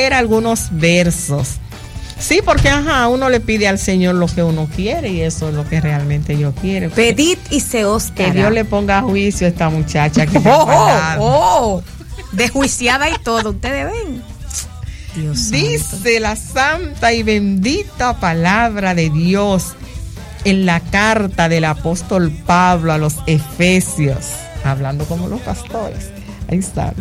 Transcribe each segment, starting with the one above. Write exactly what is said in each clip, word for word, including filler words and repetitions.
leer algunos versos. Sí, porque ajá, uno le pide al Señor lo que uno quiere y eso es lo que realmente yo quiero. Pedid y se os dará. Que Dios le ponga a juicio a esta muchacha que me oh, oh, oh, desjuiciada y todo, ustedes ven. Dios Dice santo. La santa y bendita palabra de Dios en la carta del apóstol Pablo a los Efesios, hablando como los pastores. Ahí está.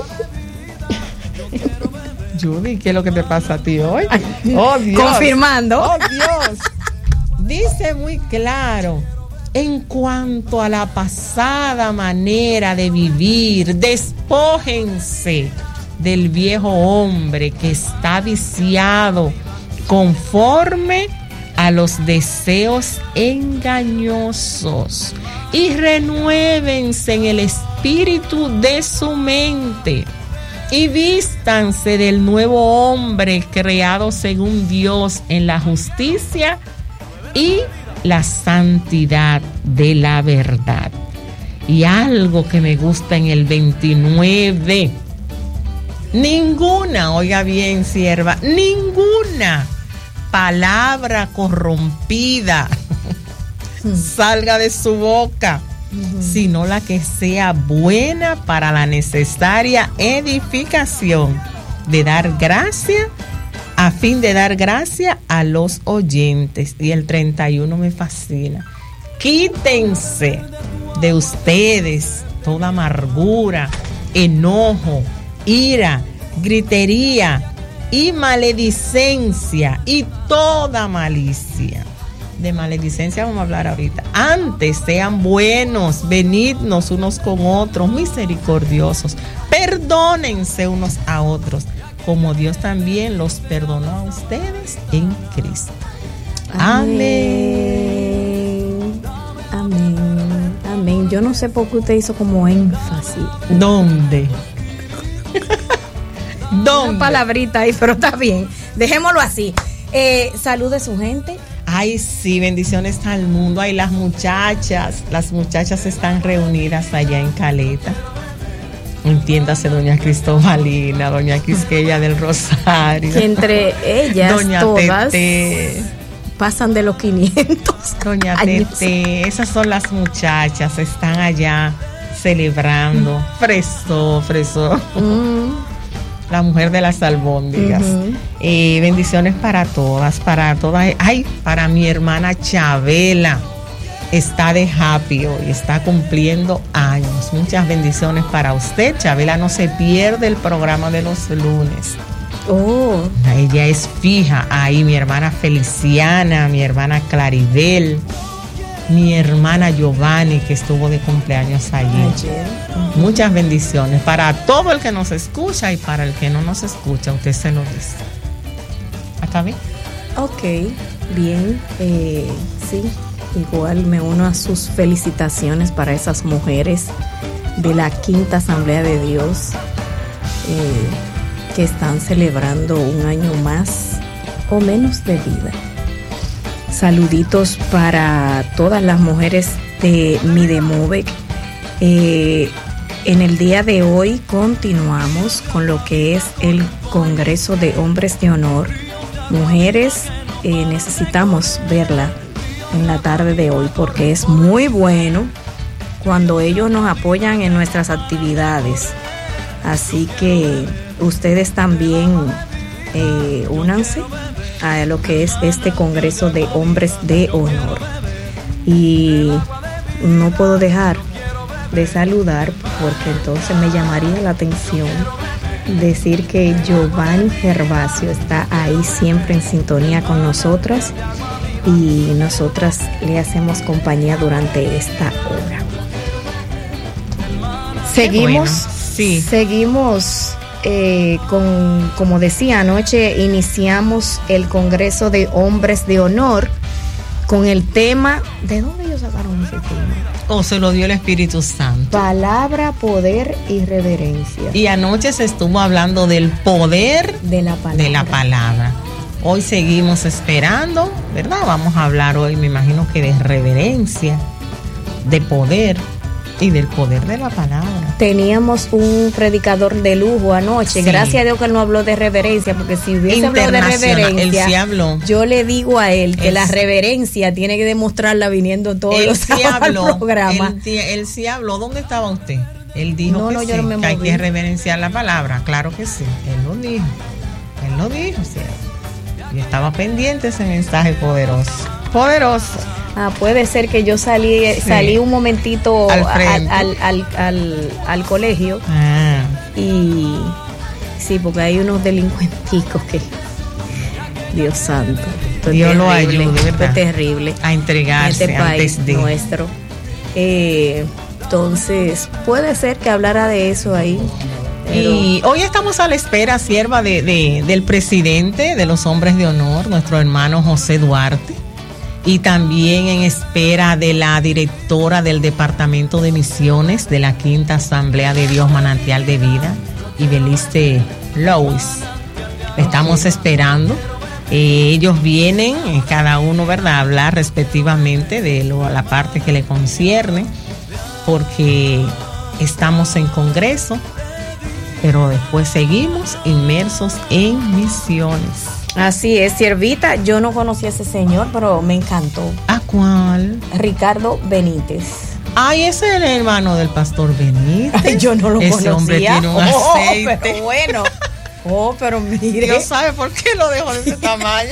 Judy, ¿qué es lo que te pasa a ti hoy? Oh, Dios. Confirmando. Oh, Dios. Dice muy claro, en cuanto a la pasada manera de vivir, despójense del viejo hombre que está viciado conforme a los deseos engañosos y renuévense en el espíritu de su mente y vístanse del nuevo hombre creado según Dios en la justicia y la santidad de la verdad. Y algo que me gusta en el veintinueve, ninguna, oiga bien, sierva, ninguna palabra corrompida salga de su boca, uh-huh. sino la que sea buena para la necesaria edificación, de dar gracia, a fin de dar gracia a los oyentes. Y el treinta y uno me fascina. Quítense de ustedes toda amargura, enojo, ira, gritería y maledicencia y toda malicia. De maledicencia vamos a hablar ahorita. Antes sean buenos, benignos unos con otros, misericordiosos, perdónense unos a otros, como Dios también los perdonó a ustedes en Cristo. Amén. Amén. Amén. Yo no sé por qué usted hizo como énfasis. ¿Dónde? ¿Dónde? Una palabrita ahí, pero está bien. Dejémoslo así. Eh, salude a su gente. Ay, sí, bendiciones al mundo. Ay, las muchachas, las muchachas están reunidas allá en Caleta. Entiéndase, doña Cristobalina, doña Quisqueya del Rosario. Que entre ellas doña todas Tete, pasan de los quinientos. Doña años. Tete, esas son las muchachas, están allá celebrando. Fresó, fresó. Mm. La mujer de las albóndigas. Uh-huh. Eh, bendiciones para todas, para todas. Ay, para mi hermana Chabela. Está de happy hoy, está cumpliendo años. Muchas bendiciones para usted. Chabela no se pierde el programa de los lunes. Oh. Ella es fija ahí. Mi hermana Feliciana, mi hermana Claribel, mi hermana Giovanni, que estuvo de cumpleaños allí. Ayer. Uh-huh. Muchas bendiciones para todo el que nos escucha y para el que no nos escucha, usted se lo dice. ¿Está bien? Ok, bien. Eh, sí, igual me uno a sus felicitaciones para esas mujeres de la Quinta Asamblea de Dios eh, que están celebrando un año más o menos de vida. Saluditos para todas las mujeres de Midemóvec. Eh, en el día de hoy continuamos con lo que es el Congreso de Hombres de Honor. Mujeres, eh, necesitamos verla en la tarde de hoy porque es muy bueno cuando ellos nos apoyan en nuestras actividades. Así que ustedes también eh, únanse a lo que es este Congreso de Hombres de Honor. Y no puedo dejar de saludar porque entonces me llamaría la atención decir que Giovanni Gervasio está ahí siempre en sintonía con nosotras y nosotras le hacemos compañía durante esta hora. Seguimos, bueno, sí. seguimos eh, con, como decía anoche, iniciamos el Congreso de Hombres de Honor con el tema, ¿de dónde ellos sacaron ese tema? O se lo dio el Espíritu Santo. Palabra, poder y reverencia. Y anoche se estuvo hablando del poder de la palabra. De la palabra. Hoy seguimos esperando, ¿verdad? Vamos a hablar hoy, me imagino que de reverencia, de poder y del poder de la palabra. Teníamos un predicador de lujo anoche, sí. Gracias a Dios que él no habló de reverencia, porque si hubiese hablado de reverencia, él sí habló. Yo le digo a él que él la sí. reverencia tiene que demostrarla viniendo todos él los sí habló, al programa. Él, él sí habló. ¿Dónde estaba usted? Él dijo no, que, no, sí, yo no me que hay moví. que reverenciar la palabra. Claro que sí, él lo dijo. Él lo dijo, sí. Yo estaba pendiente ese mensaje poderoso. Poderoso. Ah, puede ser que yo salí sí. salí un momentito al, al, al, al, al, al colegio ah. y sí, porque hay unos delincuenticos que Dios santo, Dios lo ayude, ¿verdad? terrible a entregarse en este país de... nuestro. Eh, entonces puede ser que hablara de eso ahí. Pero... Y hoy estamos a la espera, sierva, de, de, del presidente de los hombres de honor, nuestro hermano José Duarte. Y también en espera de la directora del Departamento de Misiones de la Quinta Asamblea de Dios Manantial de Vida, Ibeliste Louis. Estamos okay. esperando. Eh, ellos vienen, eh, cada uno, ¿verdad?, a hablar respectivamente de lo, la parte que le concierne, porque estamos en Congreso, pero después seguimos inmersos en misiones. Así es, siervita, yo no conocía a ese señor, pero me encantó. ¿A cuál? Ricardo Benítez. Ay, ese es el hermano del pastor Benítez. Ay, yo no lo ese conocía. Ese hombre tiene un oh, aceite. Pero bueno. Oh, pero mire. Dios sabe por qué lo dejó de ese tamaño.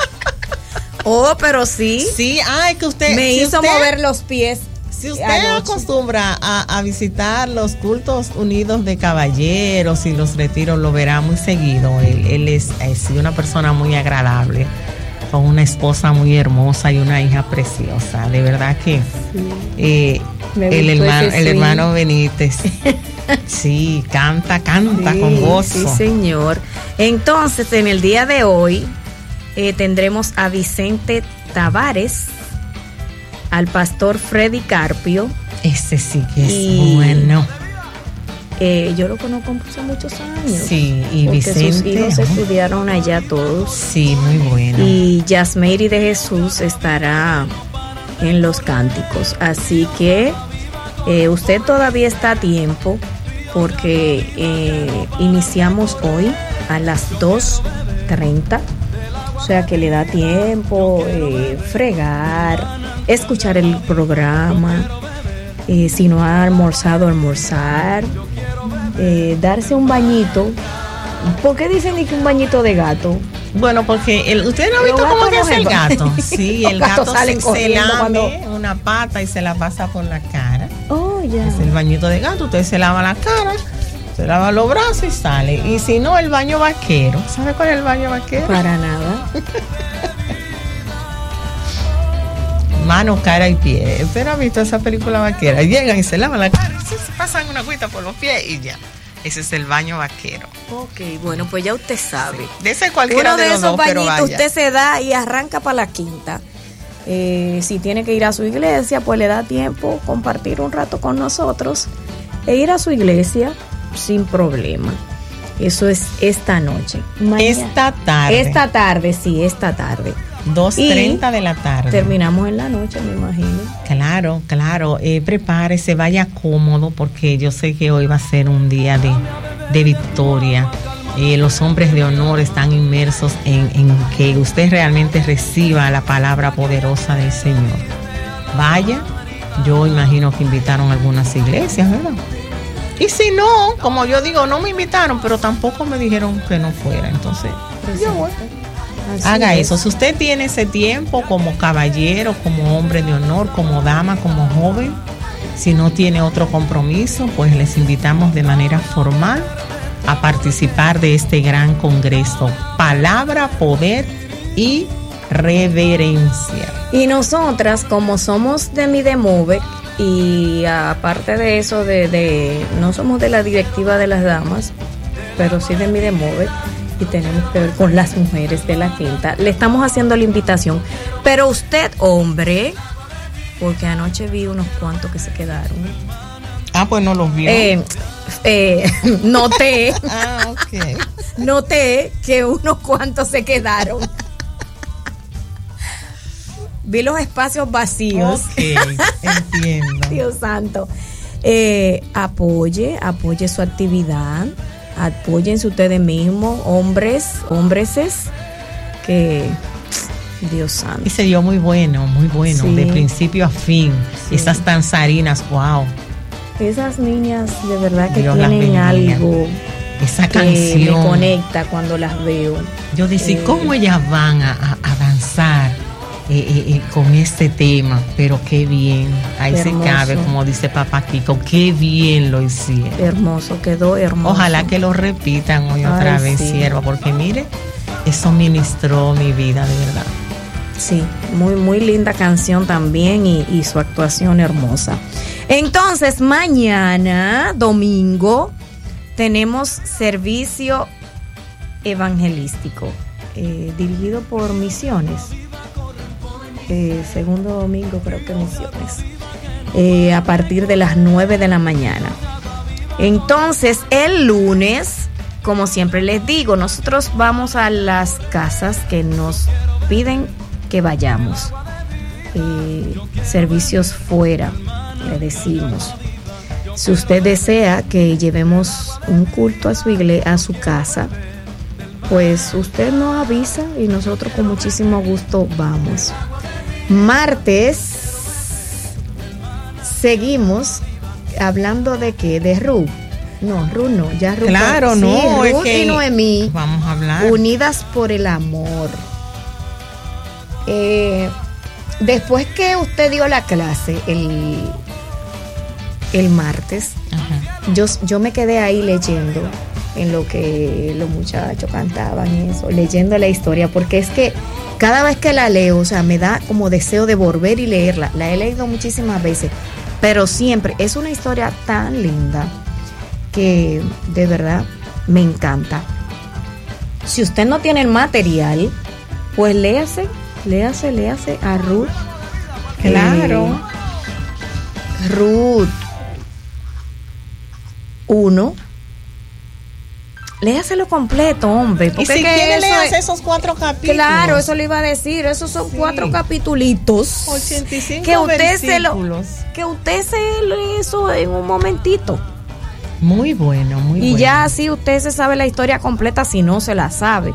Oh, pero sí. Sí, ay, que usted... Me si hizo usted, mover los pies. Si usted anoche. acostumbra a, a visitar los cultos unidos de caballeros y los retiros, lo verá muy seguido. Él, él es, es una persona muy agradable, con una esposa muy hermosa y una hija preciosa. De verdad que sí. eh, el, hermano, el hermano Benítez, sí, canta, canta sí, con gozo. Sí, señor. Entonces, en el día de hoy eh, tendremos a Vicente Tavares, al pastor Freddy Carpio. Ese sí que es y, bueno. Eh, yo lo conozco hace muchos años. Sí, y Vicente. Sus hijos oh. estudiaron allá todos. Sí, muy bueno. Y Yasmeiri de Jesús estará en los cánticos. Así que eh, usted todavía está a tiempo, porque eh, iniciamos hoy a las dos treinta. O sea que le da tiempo eh, fregar, escuchar el programa, eh, si no ha almorzado, almorzar, eh, darse un bañito. ¿Por qué dicen que un bañito de gato? Bueno, porque el, ¿usted no ha visto cómo que es el gato? Sí, el gato se, se lame cuando... una pata y se la pasa por la cara. Oh, ya. Es el bañito de gato, usted se lava la cara, se lava los brazos y sale. Y si no, el baño vaquero. ¿Sabe cuál es el baño vaquero? Para nada. Mano, cara y pie. ¿Usted no ha visto esa película vaquera? Llegan y se lavan la cara, se pasan una agüita por los pies y ya. Ese es el baño vaquero. Ok, bueno, pues ya usted sabe. Sí. De ese cualquiera Uno de, de los esos dos, bañitos pero vaya. Usted se da y arranca para la quinta. Eh, si tiene que ir a su iglesia, pues le da tiempo compartir un rato con nosotros e ir a su iglesia sin problema. Eso es esta noche. Mañana, esta tarde. Esta tarde, sí, esta tarde. dos treinta de la tarde. Terminamos en la noche, me imagino. Claro, claro. Eh, prepárese, vaya cómodo, porque yo sé que hoy va a ser un día de, de victoria. Eh, los hombres de honor están inmersos en, en que usted realmente reciba la palabra poderosa del Señor. Vaya, yo imagino que invitaron a algunas iglesias, ¿verdad? Y si no, como yo digo, no me invitaron, pero tampoco me dijeron que no fuera. Entonces, yo voy. Así haga es. Eso. Si usted tiene ese tiempo como caballero, como hombre de honor, como dama, como joven, si no tiene otro compromiso, pues les invitamos de manera formal a participar de este gran congreso. Palabra, poder y reverencia. Y nosotras, como somos de Midemove, y aparte de eso, de, de no somos de la directiva de las damas, pero sí de Midemove, y tenemos que ver con las mujeres de la quinta, le estamos haciendo la invitación. Pero usted, hombre, porque anoche vi unos cuantos que se quedaron. Ah, pues no los vi. Eh, eh, noté. Ah, ok. Noté que unos cuantos se quedaron. Vi los espacios vacíos. Ok, entiendo. Dios santo. Eh, apoye, apoye su actividad, apóyense ustedes mismos, hombres, hombreses, que Dios santo. Y se dio muy bueno, muy bueno, sí. De principio a fin. Sí. Esas danzarinas, wow. Esas niñas de verdad que Dios tienen algo. Esa que canción me conecta cuando las veo. Yo decía, eh, ¿cómo ellas van a, a, a danzar eh, eh, eh, con este tema? Pero qué bien. Ahí se cabe, como dice Papá Kiko, qué bien lo hicieron. Hermoso, quedó hermoso. Ojalá que lo repitan hoy otra Ay, vez, sí. Sierva, porque mire, eso ministró mi vida, de verdad. Sí, muy, muy linda canción también y, y su actuación hermosa. Entonces, mañana, domingo, tenemos servicio evangelístico eh, dirigido por Misiones. Eh, segundo domingo creo que Misiones. Eh, a partir de las nueve de la mañana. Entonces, el lunes, como siempre les digo, nosotros vamos a las casas que nos piden que vayamos. Eh, servicios fuera, le decimos. Si usted desea que llevemos un culto a su iglesia, a su casa, pues usted nos avisa y nosotros con muchísimo gusto vamos. Martes seguimos hablando de qué, de Ruth. No, Ruth no, ya Ruth. Claro, sí, no, Ruth es que y Noemí. Vamos a hablar. Unidas por el amor. Eh, después que usted dio la clase el el martes, Ajá. yo yo me quedé ahí leyendo en lo que los muchachos cantaban y eso, leyendo la historia, porque es que cada vez que la leo, o sea, me da como deseo de volver y leerla. La he leído muchísimas veces, pero siempre es una historia tan linda que de verdad me encanta. Si usted no tiene el material, pues léase, léase, léase a Ruth. Claro. Eh, Ruth uno. Léaselo completo, hombre. Y si quiere leas esos cuatro capítulos. Claro, eso le iba a decir. Esos son sí. cuatro capitulitos. ochenta y cinco que usted se lo, que usted se lo hizo en un momentito. Muy bueno, muy y bueno. Y ya así usted se sabe la historia completa si no se la sabe.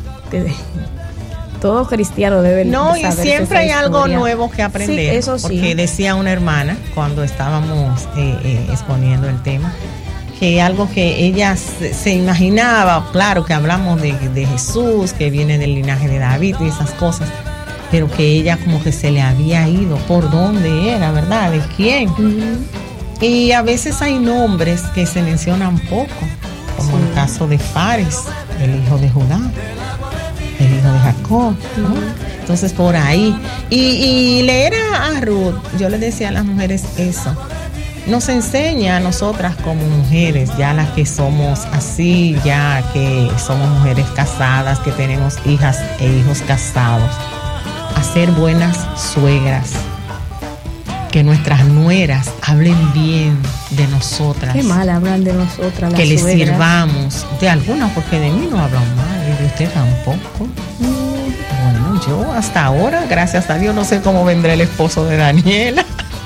Todo cristiano debe no, saber. No, y siempre hay historia. Algo nuevo que aprender. Sí, eso sí. Porque decía una hermana cuando estábamos eh, eh, exponiendo el tema, que algo que ella se, se imaginaba, claro que hablamos de, de Jesús, que viene del linaje de David y esas cosas, pero que ella como que se le había ido por dónde era, ¿verdad? ¿De quién? Uh-huh. Y a veces hay nombres que se mencionan poco, como sí. el caso de Fares, el hijo de Judá, el hijo de Jacob, ¿no? Uh-huh. Entonces por ahí, y, y leer a, a Ruth, yo le decía a las mujeres eso, nos enseña a nosotras como mujeres, ya las que somos así, ya que somos mujeres casadas, que tenemos hijas e hijos casados, a ser buenas suegras, que nuestras nueras hablen bien de nosotras. Qué mal hablan de nosotras, que les suegras. Sirvamos, de algunas, porque de mí no hablan mal, y de usted tampoco. Mm. Bueno, yo hasta ahora, gracias a Dios, no sé cómo vendrá el esposo de Daniela.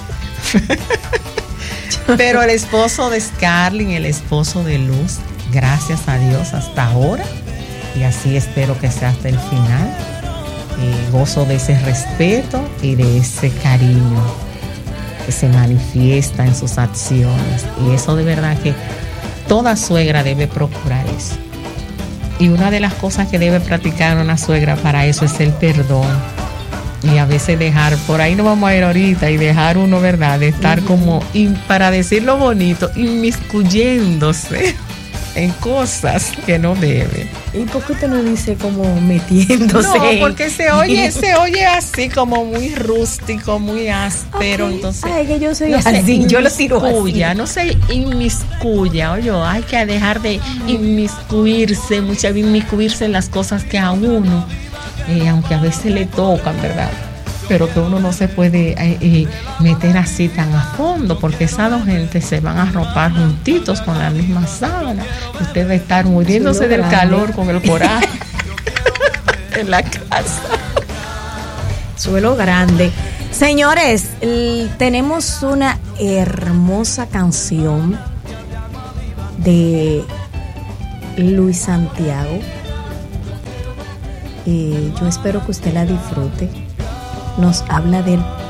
Pero el esposo de Scarlett y el esposo de Luz, gracias a Dios hasta ahora, y así espero que sea hasta el final, eh, gozo de ese respeto y de ese cariño que se manifiesta en sus acciones, y eso de verdad que toda suegra debe procurar eso, y una de las cosas que debe practicar una suegra para eso es el perdón. Y a veces dejar, por ahí no vamos a ir ahorita, y dejar uno, ¿verdad?, de estar uh-huh. como, in, para decirlo bonito, inmiscuyéndose en cosas que no debe. ¿Y por qué usted no dice como metiéndose? No, porque se oye, se oye así como muy rústico, muy áspero, okay. Entonces. Ay, que yo soy no así, se yo lo tiro así. No se inmiscuya, oye, hay que dejar de inmiscuirse, muchas veces inmiscuirse en las cosas que a uno, Eh, aunque a veces le tocan, ¿verdad? Pero que uno no se puede eh, eh, meter así tan a fondo, porque esas dos gentes se van a arropar juntitos con la misma sábana. Usted va a estar muriéndose del grande. Calor con el coraje en la casa. Suelo grande. Señores, l- tenemos una hermosa canción de Luis Santiago. Eh, yo espero que usted la disfrute. Nos habla del